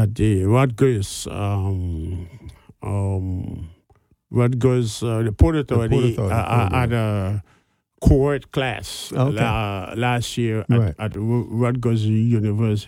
at the Rutgers, Rutgers, the Port The Port Authority Authority had program. a cohort class Okay. last year Right. at Rutgers University.